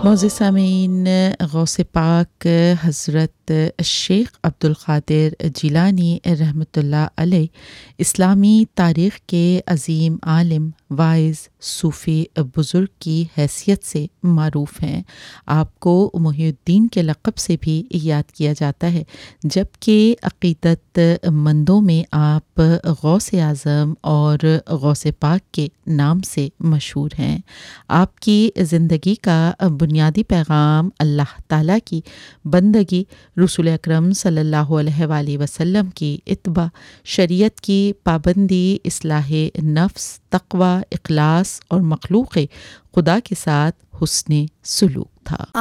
मौज़ सामीन, गौसे पाक हज़रत शेख अब्दुल क़ादिर जिलानी रहमतुल्लाह अलैह इस्लामी तारीख़ के अज़ीम आलिम, वाइज़, सूफ़ी बुज़ुर्ग की हैसियत से मारूफ़ हैं। आपको मुहियुद्दीन के लक़ब से भी याद किया जाता है, जबकि अक़ीदतमंदों में आप गौसे आज़म और गौसे पाक के नाम से मशहूर हैं। आपकी ज़िंदगी का बुनियादी पैगाम अल्लाह ताला की बंदगी, रसूल अकरम सल्लल्लाहु अलैहि वसल्लम की इत्बा, शरीयत की पाबंदी, इस्लाहे नफ्स, तक़वा, इखलास और मखलूक़ खुदा के साथ हुस्ने सुलूक था।